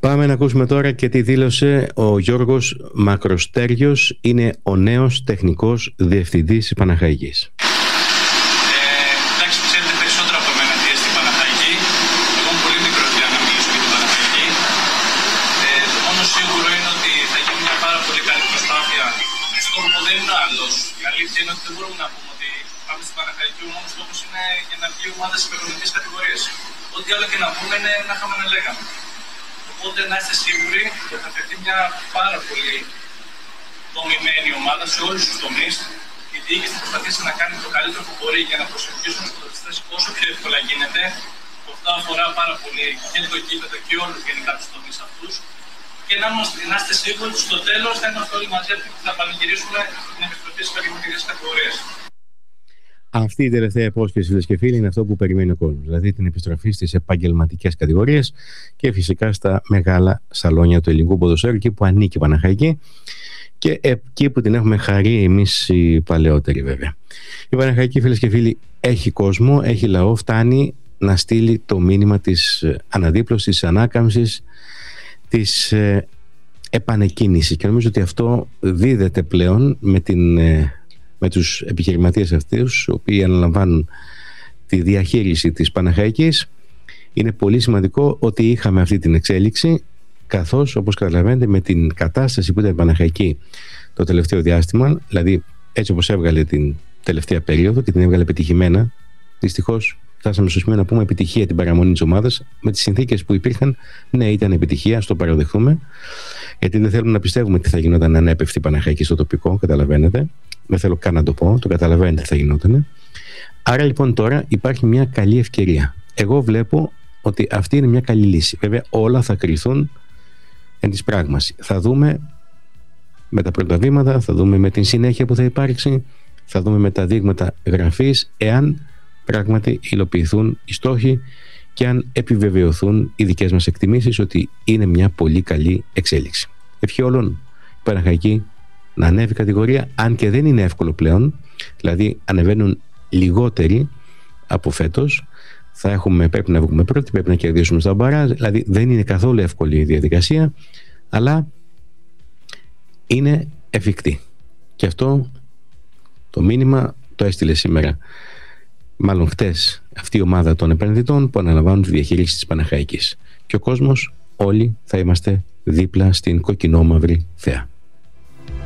Πάμε να ακούσουμε τώρα και τι δήλωσε ο Γιώργος Μακροστέργιος, είναι ο νέος τεχνικός διευθυντής της Παναχαϊκής. Εντάξει, ξέρετε περισσότερα από εμένα τι είναι στην Παναχαϊκή. Εγώ είμαι πολύ μικρός για να μιλήσω για την Παναχαϊκή. Το μόνο σίγουρο είναι ότι θα γίνει μια πάρα πολύ καλή προσπάθεια. Ο στόχος μου δεν είναι άλλος. Η αλήθεια είναι ότι δεν μπορούμε να πούμε ότι πάμε στην Παναχαϊκή. Ο μόνος στόχος είναι για να βγει η ομάδα στις υπερβολικές κατηγορίες. Ό,τι άλλο και να πούμε είναι να είχαμε να λέγαμε. Οπότε να είστε σίγουροι ότι θα φερθεί μια πάρα πολύ δομημένη ομάδα σε όλους τους τομείς. Η διοίκηση θα προσπαθήσει να κάνει το καλύτερο που μπορεί για να προσελκύσουν τους ποδοσφαιριστές όσο πιο εύκολα γίνεται. Αυτό αφορά πάρα πολύ και το γήπεδο και όλους γενικά τους τομείς αυτούς. Και να είστε σίγουροι ότι στο τέλος θα είμαστε όλοι μαζί και θα πανηγυρίσουμε την επιστροφή στις επαγγελματικές κατηγορίες. Αυτή η τελευταία υπόσχεση, φίλες και φίλοι, είναι αυτό που περιμένει ο κόσμος. Δηλαδή την επιστροφή στις επαγγελματικές κατηγορίες και φυσικά στα μεγάλα σαλόνια του ελληνικού ποδοσφαίρου, εκεί που ανήκει η Παναχαϊκή και εκεί που την έχουμε χαρεί εμείς οι παλαιότεροι, βέβαια. Η Παναχαϊκή, φίλες και φίλοι, έχει κόσμο, έχει λαό, φτάνει να στείλει το μήνυμα της αναδίπλωσης, της ανάκαμψης, της επανεκκίνησης. Και νομίζω ότι αυτό δίδεται πλέον με τους επιχειρηματίες αυτούς, οι οποίοι αναλαμβάνουν τη διαχείριση της Παναχαϊκής. Είναι πολύ σημαντικό ότι είχαμε αυτή την εξέλιξη, καθώς, όπως καταλαβαίνετε, με την κατάσταση που ήταν η Παναχαϊκή το τελευταίο διάστημα, δηλαδή έτσι όπως έβγαλε την τελευταία περίοδο και την έβγαλε πετυχημένα, δυστυχώς φτάσαμε στο σημείο να πούμε επιτυχία την παραμονή της ομάδας. Με τις συνθήκες που υπήρχαν, ναι, ήταν επιτυχία, ας το παραδεχθούμε, γιατί δεν θέλουμε να πιστεύουμε τι θα γινόταν αν έπεφτε η Παναχαϊκή στο τοπικό, καταλαβαίνετε. Δεν θέλω καν να το πω, το καταλαβαίνετε τι θα γινόταν. Άρα λοιπόν τώρα υπάρχει μια καλή ευκαιρία. Εγώ βλέπω ότι αυτή είναι μια καλή λύση. Βέβαια όλα θα κριθούν εν της πράγμαση. Θα δούμε με τα πρώτα βήματα, θα δούμε με την συνέχεια που θα υπάρξει, θα δούμε με τα δείγματα γραφής, εάν πράγματι υλοποιηθούν οι στόχοι και αν επιβεβαιωθούν οι δικές μας εκτιμήσεις ότι είναι μια πολύ καλή εξέλιξη. Ευχή όλων η Παναχαϊκή να ανέβει κατηγορία, αν και δεν είναι εύκολο πλέον, δηλαδή ανεβαίνουν λιγότεροι από φέτος. Πρέπει να βγούμε πρώτοι, πρέπει να κερδίσουμε στα μπαράζ, δηλαδή δεν είναι καθόλου εύκολη η διαδικασία, αλλά είναι εφικτή. Και αυτό το μήνυμα το έστειλε σήμερα, μάλλον χτες, αυτή η ομάδα των επενδυτών που αναλαμβάνουν τη διαχείριση της Παναχαϊκής. Και ο κόσμος, όλοι θα είμαστε δίπλα στην κοκκινόμαυρη θέα.